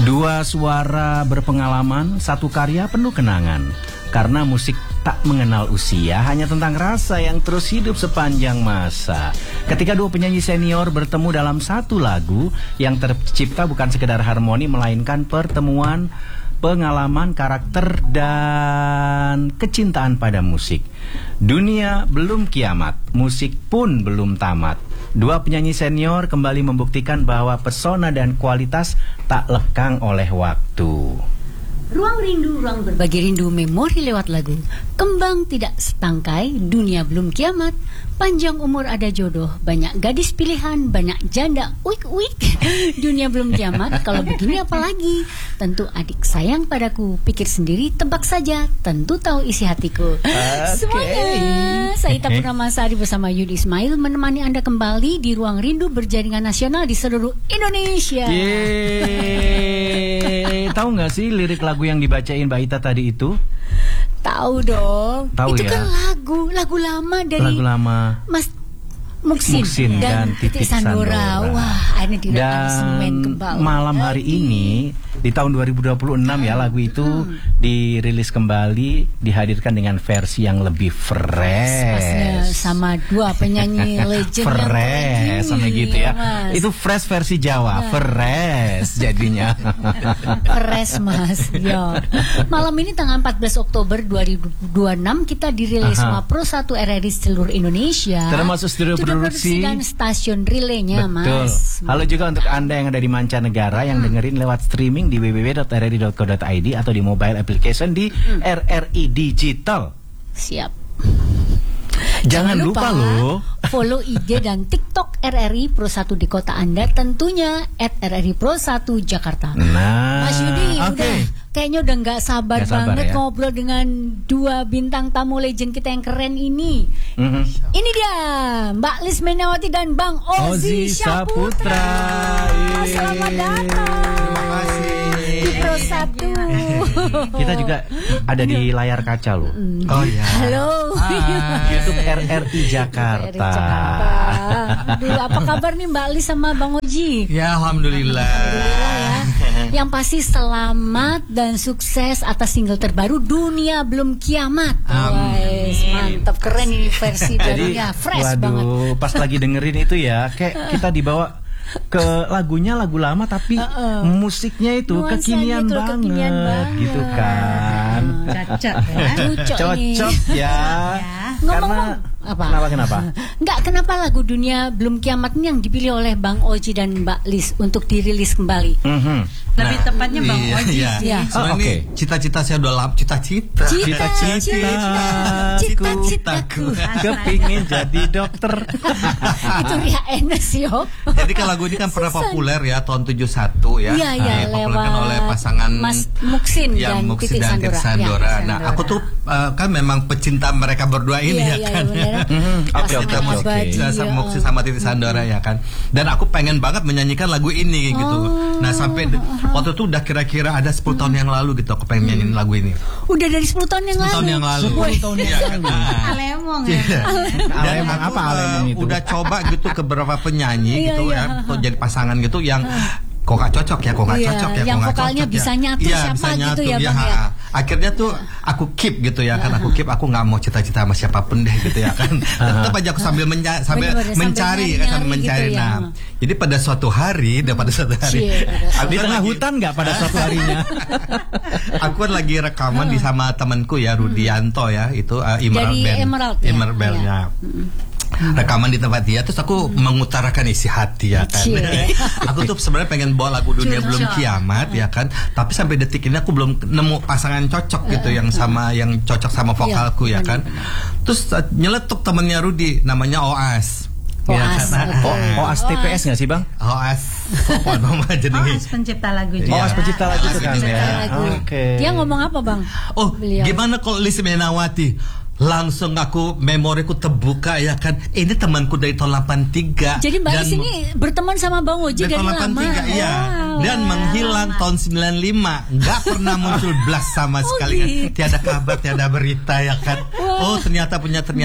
Dua suara berpengalaman, satu karya penuh kenangan. Karena musik tak mengenal usia, hanya tentang rasa yang terus hidup sepanjang masa. Ketika dua penyanyi senior bertemu dalam satu lagu yang tercipta bukan sekedar harmoni, melainkan pertemuan pengalaman, karakter, dan kecintaan pada musik. Dunia belum kiamat, musik pun belum tamat. Dua penyanyi senior kembali membuktikan bahwa pesona dan kualitas tak lekang oleh waktu. Ruang rindu, ruang berbagi rindu, memori lewat lagu. Kembang tidak setangkai, dunia belum kiamat. Panjang umur ada jodoh, banyak gadis pilihan, banyak janda, uik-uik. Dunia belum kiamat, kalau begini apalagi. Tentu adik sayang padaku, pikir sendiri, tebak saja. Tentu tahu isi hatiku. Semuanya, saya Ita Purnamasari bersama Yudi Ismail menemani Anda kembali di Ruang Rindu berjaringan nasional di seluruh Indonesia. Yeay. Tahu nggak sih lirik lagu yang dibacain Mbak Ita tadi itu? Tahu dong. Tahu itu ya? Kan lagu lama dari lagu lama Mas Muksin dan Titik Sandora. Wah, ini di aransemen kembali. Malam hari ini di tahun 2026 ya, lagu itu dirilis kembali, dihadirkan dengan versi yang lebih fresh. Sama dua penyanyi legend fresh sama gitu ya. Mas. Itu fresh versi Jawa, fresh jadinya. Fresh Mas. Yo. Malam ini tanggal 14 Oktober 2026 kita dirilis sama Pro 1 RRI seluruh Indonesia. Termasuk studio produksi dan stasiun relaynya. Betul. Mas. Halo juga untuk Anda yang ada di mancanegara yang dengerin lewat streaming di www.rri.co.id atau di mobile application di RRI Digital. Siap. Jangan lupa loh follow IG dan TikTok RRI Pro 1 di kota Anda, tentunya @RRI Pro 1 Jakarta. Nah, Mas Yudi kayaknya udah nggak sabar banget ya? ngobrol dengan dua bintang tamu legend kita yang keren ini. Ini dia Mbak Lis Menawati dan Bang Ozi Saputra. Selamat datang. Terima kasih. Di Pro 1. Kita juga ada di layar kaca loh. Oh ya. Halo. YouTube RRI Jakarta. Aduh, apa kabar nih Mbak Lis sama Bang Oji? Ya, alhamdulillah. Alhamdulillah ya. Yang pasti selamat dan sukses atas single terbaru Dunia Belum Kiamat. Wais, mantap, keren ini versi barunya, fresh banget. Pas lagi dengerin itu ya, kayak kita dibawa ke lagunya lagu lama tapi musiknya itu kekinian banget gitu kan. Cocok ya. Karena kenapa? Kenapa lagu Dunia Belum Kiamat ini yang dipilih oleh Bang Oji dan Mbak Lis untuk dirilis kembali? Lebih tepatnya Bang Oji sih. Soalnya cita-cita saya udah lama, cita-citaku kepingin jadi dokter. Itu Ria Enes yo. Jadi kan lagu ini kan pernah populer ya tahun 71 ya. Iya, dipopulerkan oleh pasangan Mas Muksin dan Titik Sandora. Nah, aku tuh kan memang pecinta mereka berdua ini ya kan. Oke. Sama Muksin sama Titik Sandora ya kan. Dan aku pengen banget menyanyikan lagu ini gitu. Nah, sampai waktu itu udah kira-kira ada 10 tahun yang lalu gitu aku pengen nyanyiin lagu ini. Udah dari 10 tahun yang 10 tahun yang lalu. 10 tahun yang lalu. Alemong ya. Alemong apa Alemong itu? Udah coba gitu ke beberapa penyanyi gitu ya untuk jadi pasangan gitu yang kok gak cocok ya, yang vokalnya bisa nyatu siapa gitu ya Bang ya. Akhirnya tuh aku keep gitu ya kan, aku nggak mau cita-cita sama siapapun deh gitu ya kan. Tetap aja aku sambil mencari. Nah, jadi pada suatu hari di tengah hutan nggak pada suatu harinya. Aku kan lagi rekaman di sama temanku ya Rudianto ya, itu Emerald Band-nya. Rekaman di tempat dia, terus aku mengutarakan isi hati ya kan. Aku tuh sebenarnya pengen bawa lagu Dunia Belum Kiamat ya kan, tapi sampai detik ini aku belum nemu pasangan cocok gitu yang cocok sama vokalku ya kan. Terus nyeletuk temennya Rudi namanya Oas. Oas TPS nggak sih Bang? Oas pencipta lagu juga. Oas pencipta lagu itu kan ya. Dia ngomong apa Bang? Gimana kalau Lis Menawati? Langsung memoriku terbuka ya kan. Ini temanku dari tahun 83. Jadi Mbak Lis ini berteman sama Bang Oji dari lama. Iya. Dan menghilang tahun 95. Nggak pernah muncul blast sama sekali kan. Tiada kabar, tiada berita ya kan. ternyata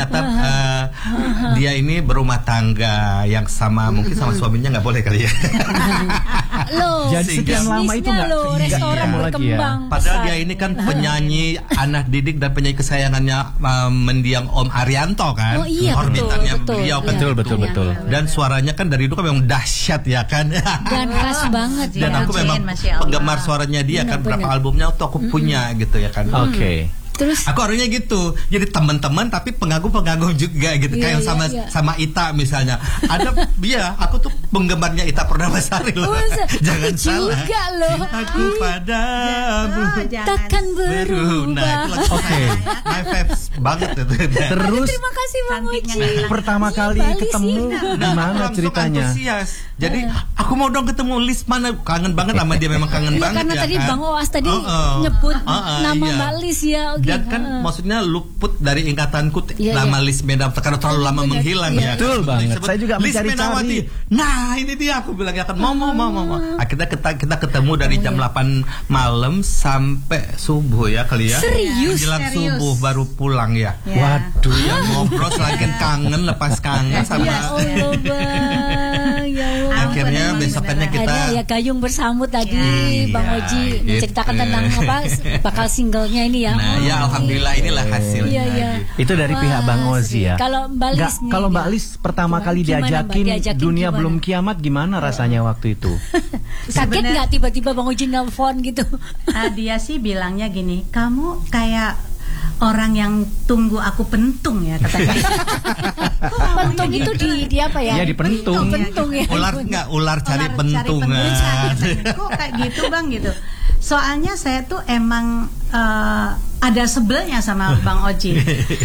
dia ini berumah tangga yang sama, mungkin sama suaminya nggak boleh kali ya. Loh, jadi sekian lama itu nggak restoran berkembang. Padahal dia ini kan penyanyi anak didik dan penyanyi kesayangannya mendiang Om Arianto kan. Oh iya, orbitannya betul. beliau kan. Betul. Dan suaranya kan dari dulu kan memang dahsyat ya kan. Dan khas banget Dan ya. aku memang penggemar suaranya dia kan, berapa albumnya tuh aku punya gitu ya kan. Oke. Terus aku orangnya gitu, jadi teman-teman tapi pengagum juga gitu, kayak sama Ita misalnya. Ada aku tuh penggemarnya Ita Purnamasari loh. Jangan salah. Juga loh. Aku padamu takkan berubah. Oke. My faves banget itu. Terus terima kasih Bang Oji. Pertama kali ketemu di mana ceritanya? Jadi aku mau dong ketemu Lis, mana kangen banget sama dia, memang kangen banget karena ya. Tadi kan? Bang Oas tadi nyebut nama iya. Mbak Lis ya. Dan kan maksudnya luput dari ingatanku nama Lis Menawati karena terlalu lama menghilang ya. Betul banget. Saya juga Lis Menawati. Nah, ini dia aku bilang ya kan mau. Akhirnya kita ketemu dari jam 8 malam sampai subuh ya kali ya. Serius? Menjelang subuh baru pulang ya. Waduh, yang ngobrol selain kangen lepas kangen sama. Ya Allah, Bang. Ya Allah. Akhirnya besokannya kita ya gayung bersambut tadi Bang Oji menceritakan tentang bakal singlenya ini ya. Nah, ya alhamdulillah inilah hasilnya. Iya. Itu dari pihak Bang Ozi ya. Kalau Mbak Lis kalau Mbak Lis pertama kali diajakin Dunia Belum Kiamat gimana rasanya waktu itu? Kaget nggak tiba-tiba Bang Oji nelfon gitu? Dia sih bilangnya gini, kamu kayak orang yang tunggu aku pentung ya katanya. Pentung itu di apa ya? Iya, di pentung. Pentung ya. Ular cari pentung. Kok kayak gitu Bang gitu. Soalnya saya tuh emang ada sebelnya sama Bang Oji.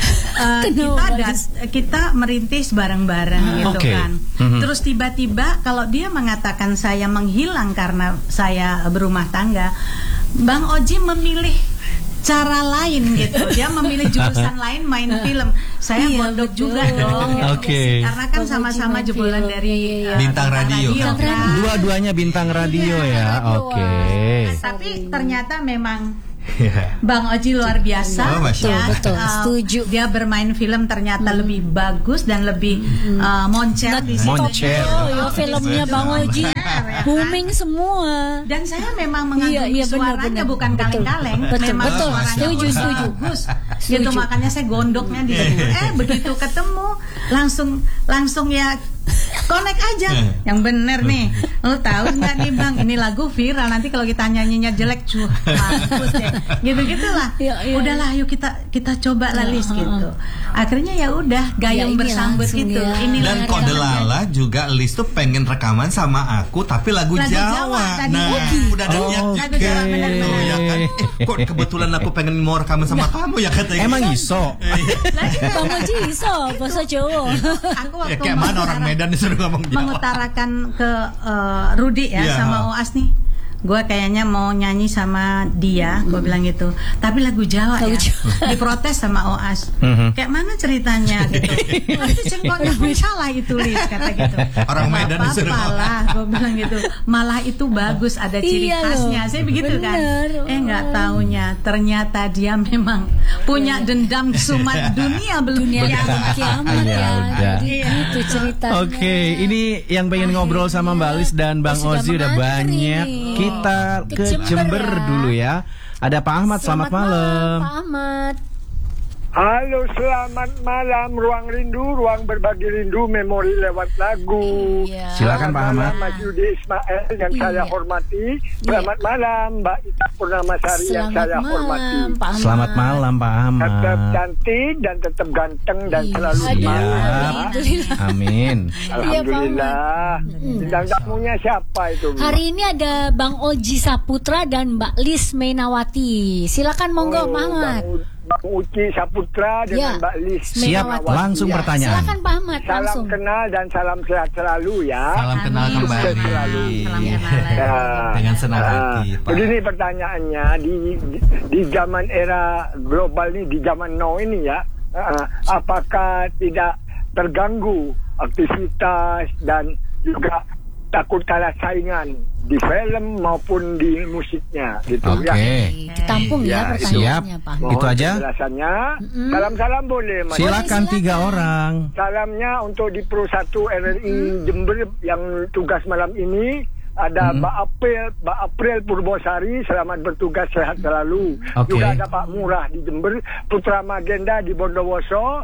Kita merintis bareng-bareng gitu kan. Terus tiba-tiba kalau dia mengatakan saya menghilang karena saya berumah tangga, Bang Oji memilih cara lain gitu. Dia memilih jurusan lain, main film. Saya gondok juga dong. Oke. Karena kan sama-sama jebolan dari bintang radio. Dua-duanya bintang radio ya. Oke. Tapi ternyata memang Bang Oji luar biasa. Betul. Setuju. Dia bermain film ternyata lebih bagus dan lebih moncer di situ. Moncer. Filmnya Bang Oji booming semua. Dan saya memang mengagumi suaranya, bukan kaleng-kaleng. Betul. Setuju. Bagus. Gitu makanya saya gondoknya di situ. Begitu ketemu langsung ya connect aja. Yang bener nih. Lo tahu nggak nih Bang, ini lagu viral, nanti kalau kita nyanyinya jelek mampus deh. Gitu-gitulah. Udahlah yuk kita coba lah Lis gitu. Akhirnya ya udah gayung bersambut gitu. Dan kode lala juga Lis tuh pengen rekaman sama aku tapi lagu Jawa. Nah, udah ada niat ya kan. Kok kebetulan aku pengen mau rekaman sama kamu ya katanya. Emang iso. Bang Oji iso bahasa Jawa. Aku waktu kayak mana orang Medan disuruh ngomong Jawa. Mengutarakan ke Rudi sama Oas nih, gue kayaknya mau nyanyi sama dia, gue bilang gitu. Tapi lagu Jawa ya. Diprotes sama Oas. Kayak mana ceritanya gitu. Pasti cengkoknya pun salah itu Lis, kata gitu. Orang Medan disuruh. Malah gue bilang gitu. Malah itu bagus, ada ciri khasnya. Saya begitu kan. Nggak taunya ternyata dia memang punya dendam kesumat dunia belum kiamat ya. Jadi itu ceritanya. Oke, ini yang pengen ngobrol sama Mbak Lis dan Bang Ozi udah banyak. Kita ke Jember dulu ya. Ada Pak Ahmad, selamat malam. Pak Ahmad. Halo, selamat malam. Ruang Rindu, ruang berbagi rindu, memori lewat lagu. Silakan Pak Ahmad. Mas Yudi Ismail yang saya hormati. Selamat malam Mbak Ita Purnamasari yang saya hormati. Selamat malam Pak Ahmad. Tetap cantik dan tetap ganteng dan selalu semangat. Amin. Alhamdulillah. Bintang tamunya siapa itu? Hari ini ada Bang Oji Saputra dan Mbak Lis Menawati. Silakan monggo Pak Ahmad. Bang Uci Saputra dengan Mbak Lis. Siap, langsung pertanyaan. Silakan Pak Ahmad, langsung. Salam kenal dan salam sehat selalu ya. Salam kenal kembali. Dengan senang hati, Pak. Begini pertanyaannya, di zaman era global ini, di zaman now ini ya, apakah tidak terganggu aktivitas dan juga takut kalah saingan di film maupun di musiknya gitu. Oke. Ditampung ya pertanyaannya, Pak. Itu aja. Penjelasannya. Salam-salam boleh, Mas. Silakan 3 orang. Salamnya untuk di Pro 1 RRI Jember yang tugas malam ini. Ada Mbak April Purbosari, selamat bertugas, sehat selalu. Juga ada Pak Murah di Jember, Putra Magenda di Bondowoso,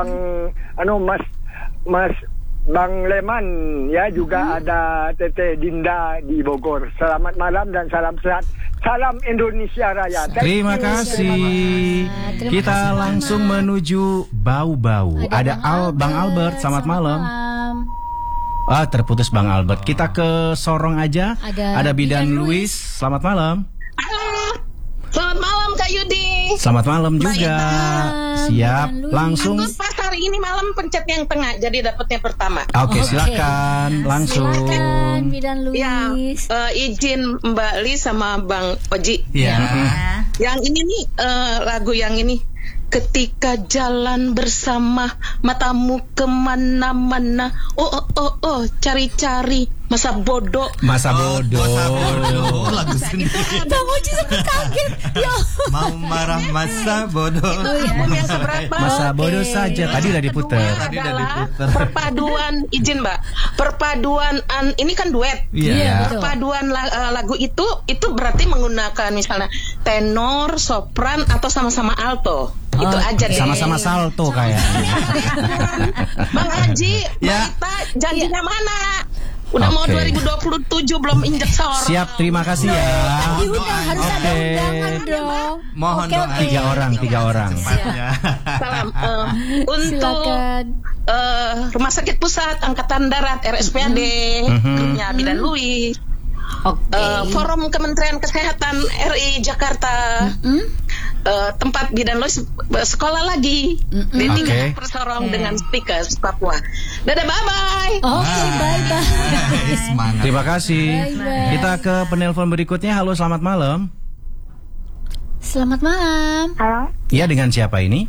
Bang Leman ya, juga ada Teteh Dinda di Bogor. Selamat malam dan salam sehat. Salam Indonesia Raya. Terima kasih. Kita langsung menuju Bau-Bau. Ada Bang Albert, selamat malam. Terputus Bang Albert. Kita ke Sorong aja. Ada Bidan Luis. Selamat malam. Selamat malam Kak Yudi. Selamat malam juga. Siap. Langsung. Aku pas hari ini malam pencet yang tengah, jadi dapatnya pertama. Oke, silakan. Langsung. Silakan Bidan Luis. Ya, izin Mbak Li sama Bang Oji. Ya. Yang ini nih lagu yang ini. Ketika jalan bersama, matamu kemana-mana. Oh, cari-cari masa bodoh. Masa bodoh. Lagu sendiri. Bang Oji sempat kaget. Ya. Mau marah masa bodoh. Yang keberapa? Masa bodoh saja. Tadi udah diputer. Perpaduan, izin Mbak. Perpaduan ini kan duet. Iya. Perpaduan lagu itu berarti menggunakan misalnya tenor, sopran atau sama-sama alto. Itu aja deh. Sama-sama salto kayaknya. Bang Haji, Ya. Kita janjinya mana? Udah mau 2027 belum injek sorong. Siap, terima kasih ya. Diundang, harus ada undangan dong. Mohon doa. 3 orang. Salam untuk Silakan. Rumah Sakit Pusat Angkatan Darat RSPAD, grupnya Bidan Luis. Forum Kementerian Kesehatan RI Jakarta. Tempat Bidan Luis sekolah lagi di tingkat Persorong dengan speaker Papua. Dadah, bye-bye. Bye-bye. Semangat. Terima kasih. Bye-bye. Kita ke penelpon berikutnya. Halo, selamat malam. Selamat malam. Halo. Iya, dengan siapa ini?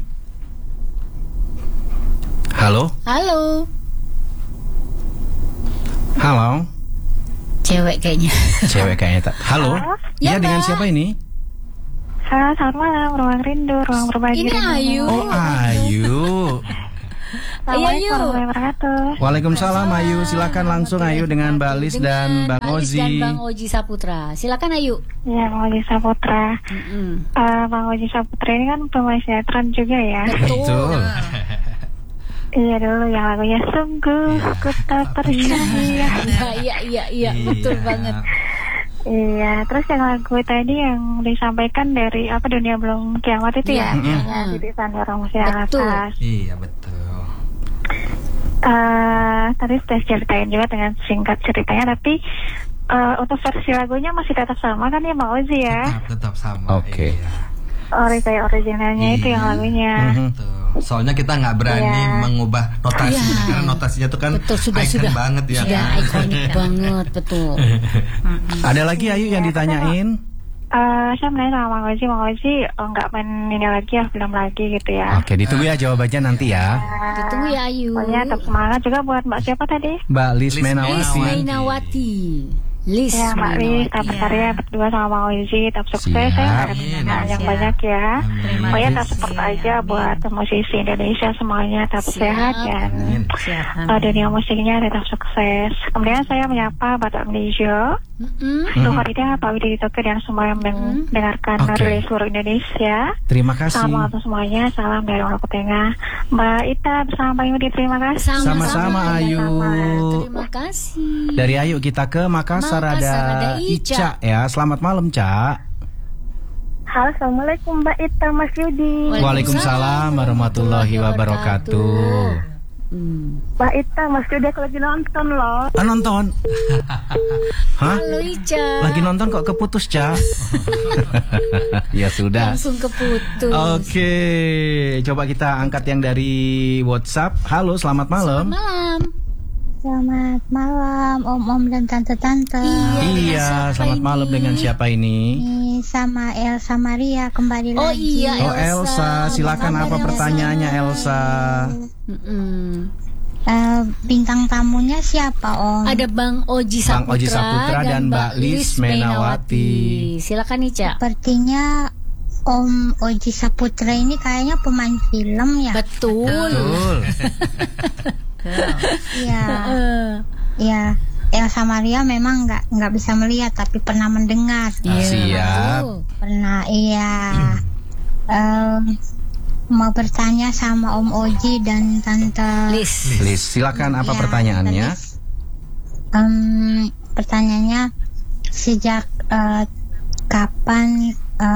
Halo. Halo. Halo. Cewek kayaknya. Halo. Iya, Ya, dengan Mbak. siapa ini? Halo, selamat malam. Ruang Rindu, ruang berbagi. Ini Ayu. Oh, Ayu. Assalamualaikum warahmatullahi wabarakatuh. Waalaikumsalam Ayu. Silakan langsung Ayu dengan Mbak Lis dan Bang Ozi. Dan Bang Oji Saputra. Silakan Ayu. Ya, Bang Oji Saputra. Bang Oji Saputra ini kan pemain sinetron juga ya. Betul. Iya, dulu yang lagunya Sungguh Ku Tak Percaya. Iya, betul banget. Iya, terus yang lagu tadi yang disampaikan dari Dunia Belum Kiamat itu ya. Jadi Sandra Musi Atas. Iya, betul. Tadi sudah ceritain juga dengan singkat ceritanya, tapi untuk versi lagunya masih tetap sama kan ya Mbak Ozi ya? Tetap sama. Oke. Kayak originalnya itu yang lagunya. Betul. Soalnya kita nggak berani mengubah notasinya karena notasinya itu kan icon banget ya. Sudah ikonik banget, betul. Ada lagi Ayu yang ditanyain? Saya menanya sama Mang Ozi nggak main ini lagi ya, film lagi gitu ya. Oke, ditunggu ya jawabannya nanti ya. Ditunggu ya Ayu. Pokoknya tetap semangat juga buat Mbak siapa tadi? Mbak Lis Mainawati. Mainawati. Lis. Ya Mbak Lis, tetap berkarya berdua sama Mang Ozi, tetap sukses. Saya harap yang banyak ya. Pokoknya tetap support aja buat musisi Indonesia semuanya, tetap sehat dan dunia musiknya tetap sukses. Kemudian saya menyapa Bapak Melijo, Luharida, Pak Widi Toko dan semua yang mendengarkan dari seluruh Indonesia. Terima kasih. Salam untuk semuanya, salam dari Lombok Tengah. Mbak Ita bersama Pak Yudi, terima kasih. Sama-sama Ayu. Terima kasih. Dari Ayu kita ke Makassar, ada Ica ya. Selamat malam, Ca. Halo, assalamualaikum Mbak Ita, Mas Yudi. Waalaikumsalam warahmatullahi wabarakatuh. Mbak Ita, Mas Yudi aku lagi nonton loh. Nonton? Hah? Halo Ica. Lagi nonton kok keputus, Ca? Ya sudah. Langsung keputus. Oke, coba kita angkat yang dari WhatsApp. Halo, selamat malam. Selamat malam. Selamat malam Om dan Tante-Tante. Iya, selamat malam. Dengan siapa ini? Sama Elsa Maria kembali Oh lagi. iya, Oh Elsa, silakan apa pertanyaannya Elsa? bintang tamunya siapa Om? Ada Bang Oji Saputra dan Mbak Lis Menawati. Silakan Ica. Sepertinya Om Oji Saputra ini kayaknya pemain film ya. Betul. Iya. Elsa Maria memang nggak bisa melihat tapi pernah mendengar. Siap. Pernah, iya. Mau bertanya sama Om Oji dan Tante Lis, silakan apa pertanyaannya? Pertanyaannya sejak kapan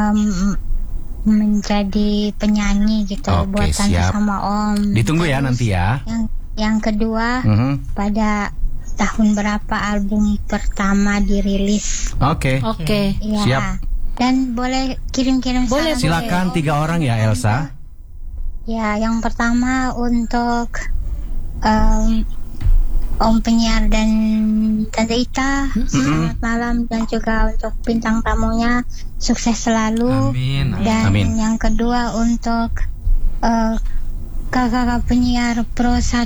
menjadi penyanyi gitu buat Tante sama Om. Ditunggu ya nanti ya. Yang kedua, pada tahun berapa album pertama dirilis? Oke. Ya. Siap. Dan boleh kirim-kirim salam. Silakan 3 orang ya Elsa. Ya, yang pertama untuk Om penyiar dan Tante Ita, selamat malam, dan juga untuk bintang tamunya sukses selalu. Amin. Yang kedua untuk kakak penyiar Pro 1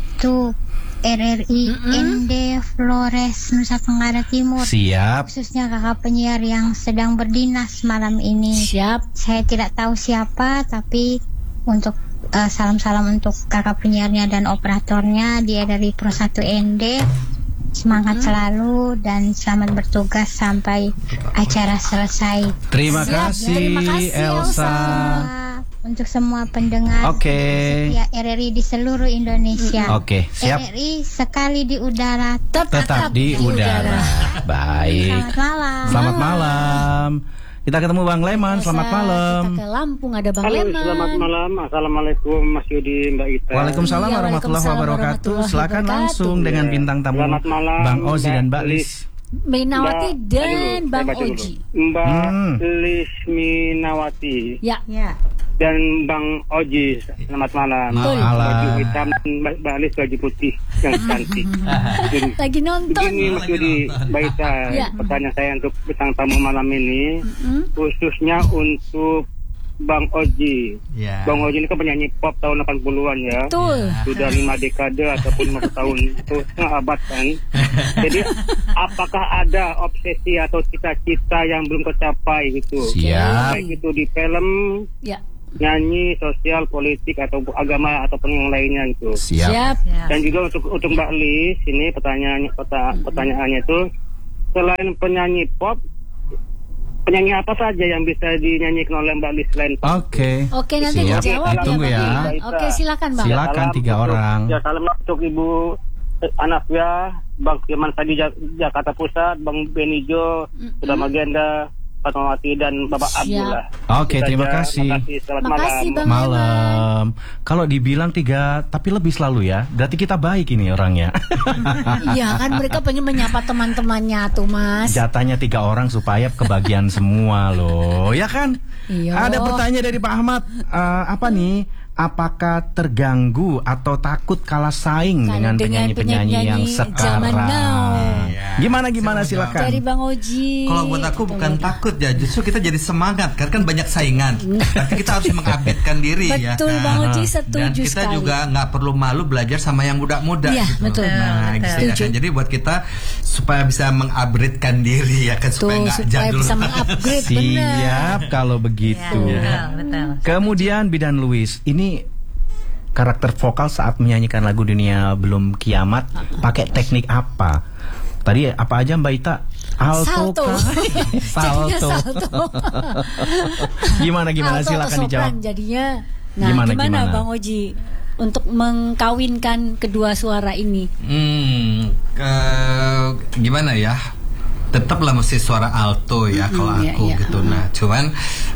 RRI ND Flores Nusa Tenggara Timur. Siap. Khususnya kakak penyiar yang sedang berdinas malam ini. Siap. Saya tidak tahu siapa, tapi untuk salam-salam untuk kakak penyiarnya dan operatornya dia dari Pro 1 ND. Semangat selalu dan selamat bertugas sampai acara selesai. Terima kasih Elsa. Untuk semua pendengar ya, RRI di seluruh Indonesia. Siap. RRI sekali di udara tetap di udara. Baik. Selamat malam. Kita ketemu Bang Leman. Selamat malam. Kita ke Lampung ada Bang Leman. Selamat malam. Assalamualaikum Mas Yudi, Mbak Ita. Waalaikumsalam warahmatullahi wabarakatuh. Silakan langsung dengan bintang tamu Bang Ozi dan Mbak Lis Menawati dan Bang Oji. Mbak Lis Menawati. Ya. Dan Bang Oji, selamat malam. Baju hitam, Mbak Lis baju putih yang cantik. Lagi nonton. Begini Mas Yudi, Mbak Ita, pertanyaan saya untuk bintang tamu malam ini, khususnya untuk Bang Oji. Bang Oji ini kan penyanyi pop tahun 80-an ya. Betul. Sudah 5 dekade ataupun 50 tahun, itu setengah abad kan. Jadi apakah ada obsesi atau cita-cita yang belum tercapai gitu? Siap. Baik itu di film, nyanyi, sosial, politik atau agama ataupun yang lainnya gitu. Siap. Dan juga untuk Mbak Lis ini pertanyaannya itu, selain penyanyi pop, penyanyi apa saja yang bisa dinyanyikan oleh Mbak Lis selain pop? Oke, nanti dijawab. Tunggu ya. Oke, silakan Bang. Silakan 3 orang. Ya, salam untuk Ibu Anafia, Bang Firman Sadi Jakarta Pusat, Bang Benijo, Sudah Magenda, Fatmawati dan Bapak Abdullah. Terima kasih. Selamat malam. Malam. Kalau dibilang 3 tapi lebih selalu ya, berarti kita baik ini orangnya. Iya kan, mereka pengen menyapa teman-temannya tuh Mas. Jatahnya 3 orang supaya kebagian semua loh, ya kan? Iya. Ada pertanyaan dari Pak Ahmad. Apa nih? Apakah terganggu atau takut kalah saing dengan penyanyi-penyanyi yang sekarang? Gimana silakan. Dari Bang Oji. Kalau buat aku bukan takut ya, justru kita jadi semangat karena kan banyak saingan. Tapi kita harus mengupdatekan diri. Betul, Bang Oji setuju. Dan kita sekali. juga nggak perlu malu belajar sama yang muda-muda. Iya, gitu. betul. Gitu kan. Jadi buat kita supaya bisa mengupgradekan diri ya kan, supaya nggak jadul. Bisa mengupgrade. Siap kalau begitu. Betul. Kemudian Bidan Luis, ini karakter vokal saat menyanyikan lagu Dunia Belum Kiamat pakai teknik apa? Tadi apa aja Mbak Ita? Salto. Gimana silakan dijawab. Jadinya. Nah, gimana Bang Oji untuk mengkawinkan kedua suara ini? Gimana ya? Tetaplah mesti suara alto ya kalau aku gitu. Nah, cuman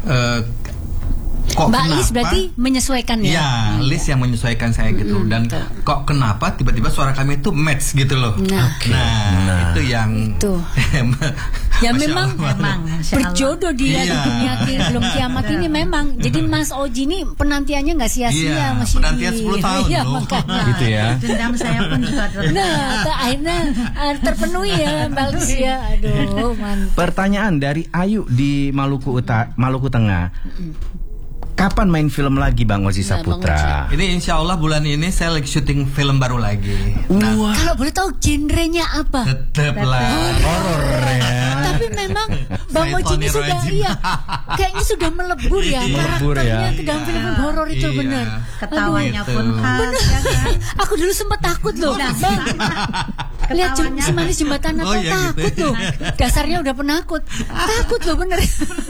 kok Mbak kenapa? Lis berarti menyesuaikan ya? Ya, Lis yang menyesuaikan saya gitu. Dan kok kenapa tiba-tiba suara kami itu match gitu loh. Nah, itu yang ya memang berjodoh dia di dunia belum kiamat ini memang. Jadi Mas Oji ini penantiannya nggak sia-sia, masih penantian 10 tahun loh. Gitu ya. Dendam saya pun juga akhirnya terpenuhi ya Mbak Lis ya. Aduh, mantap. Pertanyaan dari Ayu di Maluku Tengah. Kapan main film lagi Bang Ozi Saputra? Ini insya Allah bulan ini saya lagi syuting film baru lagi. Kalau boleh tahu genrenya apa? Tetaplah horor ya. Tapi memang Bang Ozi ini sudah kayaknya sudah melebur ya karakternya ke dalam film horor itu benar. Ketawanya pun khas. Aku dulu sempat takut loh, Bang. Lihat Semanis Jembatan Natal takut loh. Dasarnya udah penakut. Takut loh bener.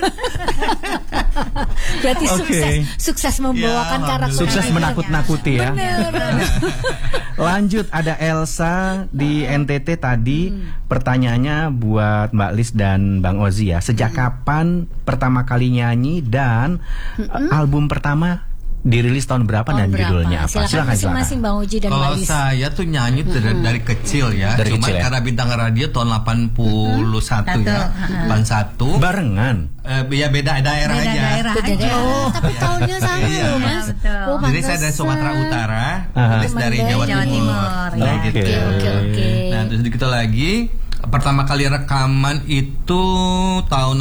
Berarti sukses membawakan karakter. Sukses menakut-nakuti ya. Lanjut, ada Elsa di NTT tadi. Pertanyaannya buat Mbak Lis dan Bang Ozi ya. Sejak kapan pertama kali nyanyi dan album pertama dirilis tahun berapa dan judulnya apa? Silakan masing-masing Bang Ozi dan Mbak Lis. Kalau saya tuh nyanyi dari kecil ya. Cuma karena bintang radio tahun 81 ya. 81. Barengan. Ya beda daerah aja. Tapi tahunnya sama loh Mas. Jadi saya dari Sumatera Utara, Lis dari Jawa Timur. Oke. Nah, terus dikit lagi pertama kali rekaman itu tahun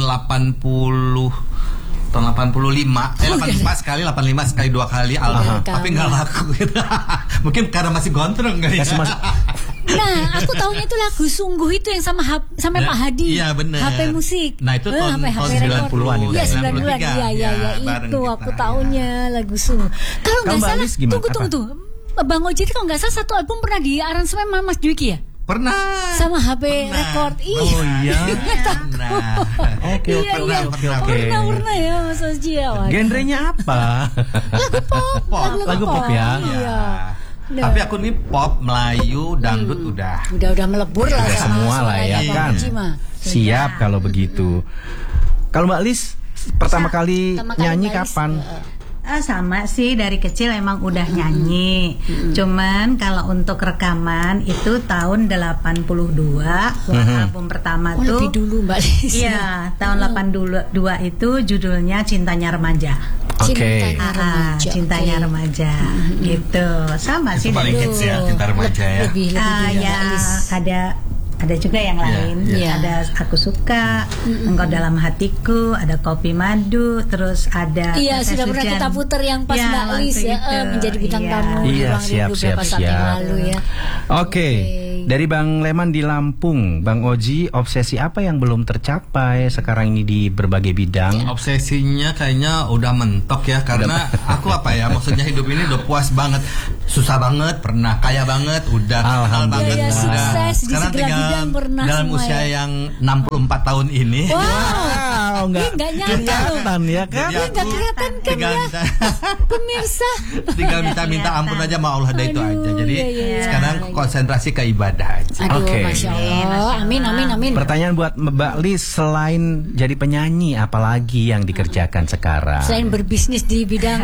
85 85 sekali 2 kali album tapi nggak laku gitu. Mungkin karena masih gondrong kali ya. Nah, aku tahunya itu lagu Sungguh itu yang sama Pak Hadi. Iya benar. HP musik. Nah itu tahun 90-an itu. Iya 90-an. Iya itu aku tahunya lagu Sungguh. Kalau nggak salah, tunggu. Bang Ozi itu kalau nggak salah satu album pernah diaransemen sama Mas Dwiki ya? Pernah. Sama HP record. Oh iya. Oke. Pernah ya Mas Ozi ya. Genrenya apa? Lagu pop ya. Iya. Tapi aku nih pop, Melayu, dangdut udah melebur lah ya. Semua lah ya kan. Siap kalau begitu. Kalau Mbak Lis pertama kali nyanyi kapan? Sama sih, dari kecil emang udah nyanyi. Cuman kalau untuk rekaman itu tahun 82 album pertama tuh. Lebih dulu Mbak Lis. Iya, tahun 82 itu judulnya Cintanya Remaja. Cintanya Remaja gitu. Sama sih paling hits ya, Cinta Remaja ya. Lebih ada juga yang lain. Ada Aku Suka, Engkau Dalam Hatiku, ada Kopi Madu, terus ada sudah pernah kita putar yang pas Mbak Lis menjadi bintang tamu di Ruang Rindu beberapa saat yang lalu ya. Oke. Dari Bang Leman di Lampung, Bang Ozi, obsesi apa yang belum tercapai sekarang ini di berbagai bidang? Obsesinya kayaknya udah mentok ya, karena aku maksudnya hidup ini udah puas banget, susah banget, pernah kaya banget, udah kenal banget, sukses di sekarang segala bidang pernah dalam usia yang 64 tahun ini. Wow, nggak kelihatan ya kan? Nggak kelihatan kan ya, pemirsa. Tinggal minta ampun aja sama Allah, itu aja. Jadi sekarang konsentrasi ke ibadah aja. Masya Allah. Amin. Pertanyaan buat Mbak Lis, selain jadi penyanyi, apalagi yang dikerjakan sekarang? Selain berbisnis di bidang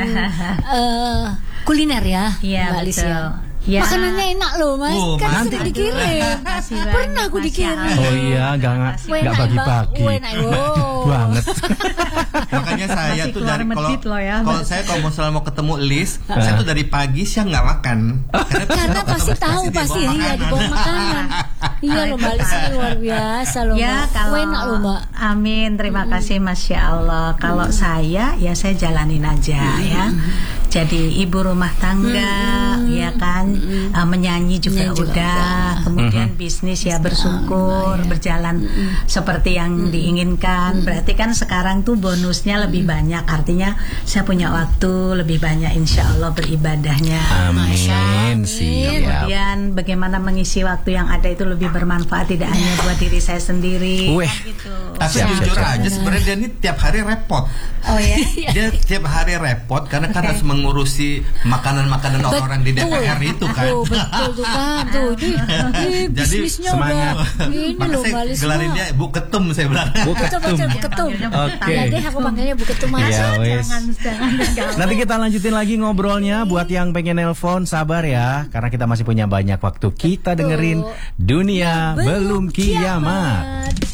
kuliner ya, Mbak Lis ya. Makanannya enak loh Mas, kan nanti dikirim. Pernah aku dikirim. Oh iya, nggak bagi-bagi. Banget. Makanya saya tuh dari kalau mau ketemu Lis, saya tuh dari pagi siang nggak makan. Karena pasti tahu dibawa makanan. Iya loh Mbak Lis, luar biasa loh. Ya kalau enak loh Mbak. Amin, terima kasih Masya Allah. Kalau saya jalanin aja ya. Jadi ibu rumah tangga, ya kan, menyanyi juga udah, kemudian bisnis ya bersyukur, berjalan seperti yang diinginkan. Berarti kan sekarang tuh bonusnya lebih banyak, artinya saya punya waktu lebih banyak, insya Allah beribadahnya. Amin. Kemudian bagaimana mengisi waktu yang ada itu lebih bermanfaat, tidak hanya buat diri saya sendiri. Gitu. Tapi jujur aja sebenarnya dia ini tiap hari repot. Oh ya? Dia tiap hari repot karena kan harus mengurusi makanan-makanan orang di DPR itu kan. Betul tuh kan. Jadi semangat. Ini loh Mbak Lis. Gelarin dia Bu Ketum, saya bilang. Bu Ketum. Oke. Ya deh aku panggilnya Bu Ketum aja. Jangan. Nanti kita lanjutin lagi ngobrolnya. Buat yang pengen nelpon, sabar ya, karena kita masih punya banyak waktu. Kita dengerin Dunia Belum Kiamat.